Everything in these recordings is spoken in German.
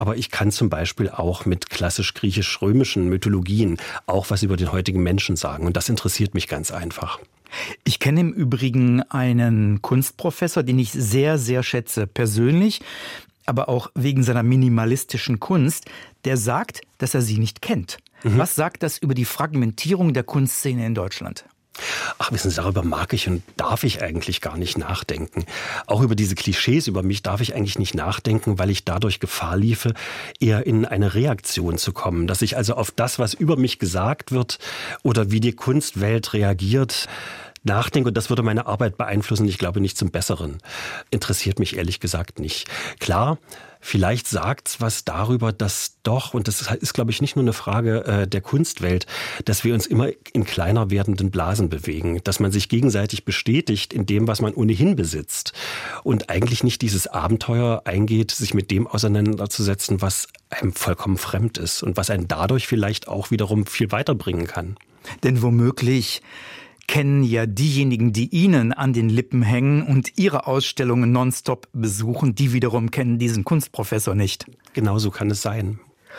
Aber ich kann zum Beispiel auch mit klassisch griechisch-römischen Mythologien auch was über den heutigen Menschen sagen. Und das interessiert mich ganz einfach. Ich kenne im Übrigen einen Kunstprofessor, den ich sehr, sehr schätze, persönlich, aber auch wegen seiner minimalistischen Kunst, der sagt, dass er sie nicht kennt. Was sagt das über die Fragmentierung der Kunstszene in Deutschland? Ach, wissen Sie, darüber mag ich und darf ich eigentlich gar nicht nachdenken. Auch über diese Klischees über mich darf ich eigentlich nicht nachdenken, weil ich dadurch Gefahr liefe, eher in eine Reaktion zu kommen. Dass ich also auf das, was über mich gesagt wird oder wie die Kunstwelt reagiert, nachdenke, und das würde meine Arbeit beeinflussen. Ich glaube nicht zum Besseren. Interessiert mich ehrlich gesagt nicht. Klar, vielleicht sagt's was darüber, dass doch, und das ist, glaube ich, nicht nur eine Frage der Kunstwelt, dass wir uns immer in kleiner werdenden Blasen bewegen, dass man sich gegenseitig bestätigt in dem, was man ohnehin besitzt und eigentlich nicht dieses Abenteuer eingeht, sich mit dem auseinanderzusetzen, was einem vollkommen fremd ist und was einen dadurch vielleicht auch wiederum viel weiterbringen kann. Denn womöglich kennen ja diejenigen, die Ihnen an den Lippen hängen und Ihre Ausstellungen nonstop besuchen, die wiederum kennen diesen Kunstprofessor nicht. Genau so kann es sein.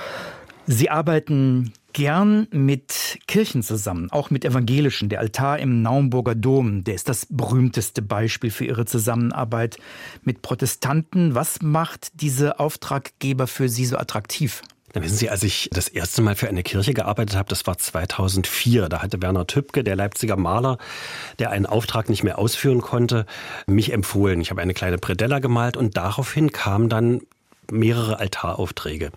Sie arbeiten gern mit Kirchen zusammen, auch mit evangelischen. Der Altar im Naumburger Dom, der ist das berühmteste Beispiel für Ihre Zusammenarbeit mit Protestanten. Was macht diese Auftraggeber für Sie so attraktiv? Da wissen Sie, als ich das erste Mal für eine Kirche gearbeitet habe, das war 2004, da hatte Werner Tübke, der Leipziger Maler, der einen Auftrag nicht mehr ausführen konnte, mich empfohlen. Ich habe eine kleine Predella gemalt und daraufhin kamen dann mehrere Altaraufträge.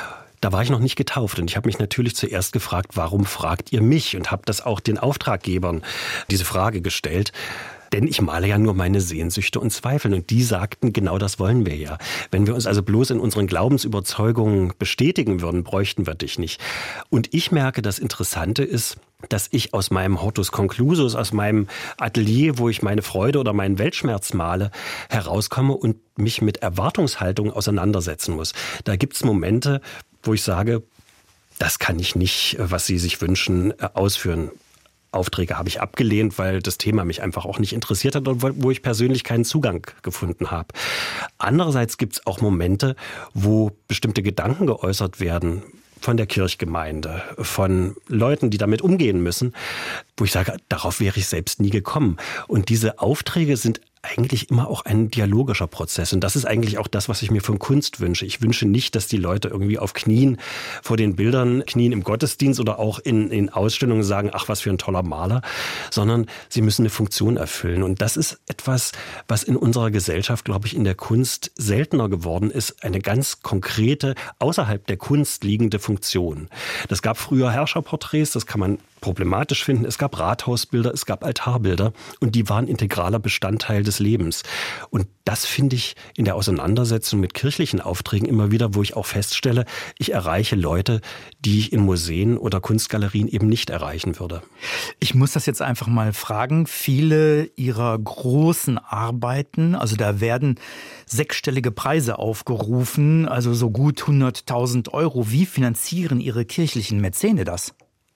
Da war ich noch nicht getauft und ich habe mich natürlich zuerst gefragt, warum fragt ihr mich? Und habe das auch den Auftraggebern diese Frage gestellt. Denn ich male ja nur meine Sehnsüchte und Zweifel. Und die sagten, genau das wollen wir ja. Wenn wir uns also bloß in unseren Glaubensüberzeugungen bestätigen würden, bräuchten wir dich nicht. Und ich merke, das Interessante ist, dass ich aus meinem Hortus Conclusus, aus meinem Atelier, wo ich meine Freude oder meinen Weltschmerz male, herauskomme und mich mit Erwartungshaltung auseinandersetzen muss. Da gibt's Momente, wo ich sage, das kann ich nicht, was Sie sich wünschen, ausführen. Aufträge habe ich abgelehnt, weil das Thema mich einfach auch nicht interessiert hat und wo ich persönlich keinen Zugang gefunden habe. Andererseits gibt es auch Momente, wo bestimmte Gedanken geäußert werden von der Kirchgemeinde, von Leuten, die damit umgehen müssen, wo ich sage, darauf wäre ich selbst nie gekommen. Und diese Aufträge sind eigentlich immer auch ein dialogischer Prozess. Und das ist eigentlich auch das, was ich mir von Kunst wünsche. Ich wünsche nicht, dass die Leute irgendwie auf Knien vor den Bildern knien im Gottesdienst oder auch in Ausstellungen sagen, ach, was für ein toller Maler, sondern sie müssen eine Funktion erfüllen. Und das ist etwas, was in unserer Gesellschaft, glaube ich, in der Kunst seltener geworden ist. Eine ganz konkrete, außerhalb der Kunst liegende Funktion. Das gab früher Herrscherporträts, das kann man problematisch finden. Es gab Rathausbilder, es gab Altarbilder und die waren integraler Bestandteil des Lebens. Und das finde ich in der Auseinandersetzung mit kirchlichen Aufträgen immer wieder, wo ich auch feststelle, ich erreiche Leute, die ich in Museen oder Kunstgalerien eben nicht erreichen würde. Ich muss das jetzt einfach mal fragen. Viele Ihrer großen Arbeiten, also da werden sechsstellige Preise aufgerufen, also so gut 100.000 Euro. Wie finanzieren Ihre kirchlichen Mäzene das?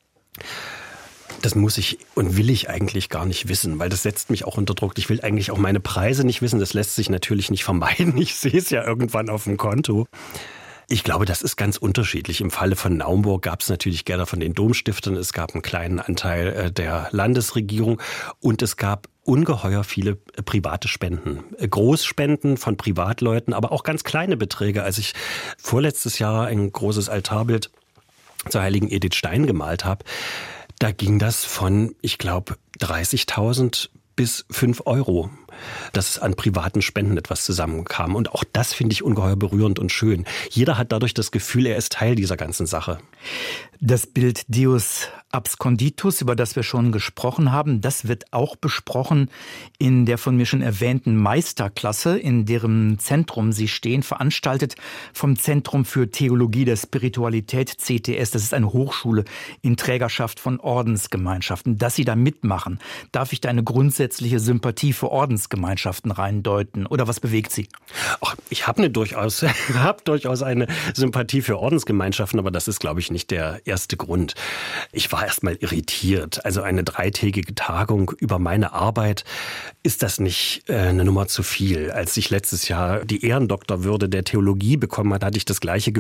Das muss ich und will ich eigentlich gar nicht wissen, weil das setzt mich auch unter Druck. Ich will eigentlich auch meine Preise nicht wissen. Das lässt sich natürlich nicht vermeiden. Ich sehe es ja irgendwann auf dem Konto. Ich glaube, das ist ganz unterschiedlich. Im Falle von Naumburg gab es natürlich Gelder von den Domstiftern. Es gab einen kleinen Anteil der Landesregierung und es gab ungeheuer viele private Spenden. Großspenden von Privatleuten, aber auch ganz kleine Beträge. Als ich vorletztes Jahr ein großes Altarbild zur heiligen Edith Stein gemalt habe, da ging das von, ich glaube, 30.000 bis 5 Euro, dass an privaten Spenden etwas zusammenkam. Und auch das finde ich ungeheuer berührend und schön. Jeder hat dadurch das Gefühl, er ist Teil dieser ganzen Sache. Das Bild Deus Absconditus, über das wir schon gesprochen haben, das wird auch besprochen in der von mir schon erwähnten Meisterklasse, in deren Zentrum Sie stehen, veranstaltet vom Zentrum für Theologie der Spiritualität, CTS. Das ist eine Hochschule in Trägerschaft von Ordensgemeinschaften. Dass Sie da mitmachen, darf ich da eine grundsätzliche Sympathie für Ordensgemeinschaften reindeuten? Oder was bewegt Sie? Ach, ich habe durchaus eine Sympathie für Ordensgemeinschaften, aber das ist, glaube ich, nicht der erste Grund. Ich war erst mal irritiert. Also eine 3-tägige Tagung über meine Arbeit, ist das nicht eine Nummer zu viel? Als ich letztes Jahr die Ehrendoktorwürde der Theologie bekommen hatte, hatte ich das gleiche Gefühl.